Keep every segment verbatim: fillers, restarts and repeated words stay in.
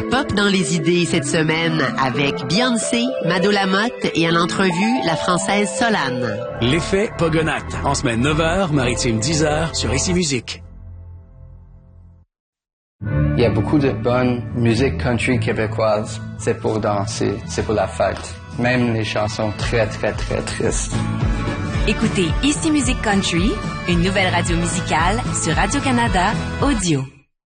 Pop dans les idées cette semaine avec Beyoncé, Mado Lamotte et en entrevue la Française Solane. L'effet Pogonac, en semaine neuf heures, maritime dix heures sur Ici Musique. Il y a beaucoup de bonne musique country québécoise. C'est pour danser, c'est pour la fête. Même les chansons très, très, très tristes. Écoutez Ici Musique Country, une nouvelle radio musicale sur Radio-Canada Audio.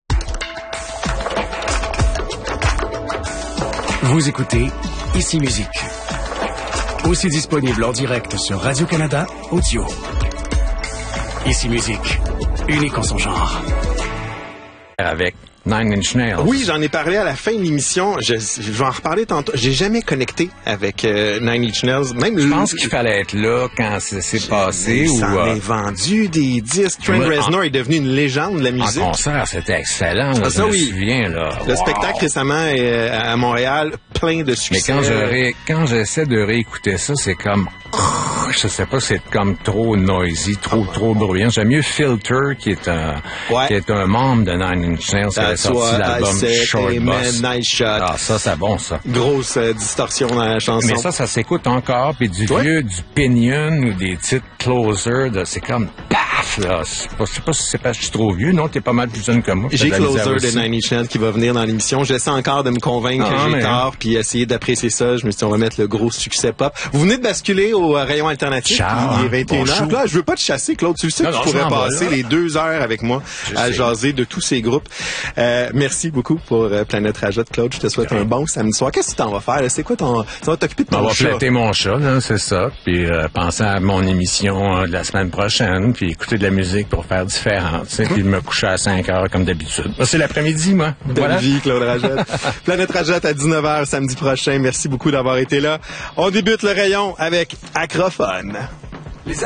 Vous écoutez Ici Musique. Aussi disponible en direct sur Radio-Canada Audio. Ici Musique, unique en son genre. Avec Nine Inch Nails. Oui, j'en ai parlé à la fin de l'émission. Je, je vais en reparler tantôt. J'ai jamais connecté avec euh, Nine Inch Nails. Même je pense qu'il fallait être là quand c'est passé. Il ou s'en euh... est vendu des disques. Trent ouais, Reznor en... est devenu une légende de la musique. En concert, c'était excellent. Là, ah, ça, je me oui. souviens. Là. Le wow. spectacle récemment est à Montréal, plein de succès. Mais quand, je ré... quand j'essaie de réécouter ça, c'est comme... Je sais pas, c'est comme trop noisy, trop oh. trop bruyant. J'aime mieux Filter, qui est un ouais. qui est un membre de Nine Inch Nails, qui avait sorti l'album Short Bus. Nice Shot. Ah, ça, c'est bon, ça. Grosse euh, distorsion dans la chanson. Mais ça, ça s'écoute encore, puis du ouais. vieux, du Pinion ou des titres Closer, de, c'est comme paf, là. C'est pas, c'est pas si c'est pas je suis trop vieux, non, t'es pas mal plus jeune que moi. J'ai Closer de Nine Inch Nails qui va venir dans l'émission. J'essaie encore de me convaincre ah, que j'ai mais... tort, puis essayer d'apprécier ça. Je me suis dit, on va mettre le gros succès pop. Vous venez de basculer au rayon alternatif. Ciao. Il est vingt et une heures. Là, je veux pas te chasser, Claude. Tu sais non, que non, tu pourrais passer va, les deux heures avec moi je à sais. jaser de tous ces groupes. Euh, merci beaucoup pour euh, Planète Rajotte, Claude. Je te souhaite un bon samedi soir. Qu'est-ce que tu t'en vas faire? Là? C'est quoi ton... Ça va t'occuper de ton on va chat? flatter mon chat, là, c'est ça. Puis euh, penser à mon émission euh, de la semaine prochaine, puis écouter de la musique pour faire différent. Tu sais, puis me coucher à cinq heures comme d'habitude. Là, c'est l'après-midi, moi. Bonne voilà. vie, Claude Rajotte. Planète Rajotte à dix-neuf heures samedi prochain. Merci beaucoup d'avoir été là. On débute le rayon avec Acrophone.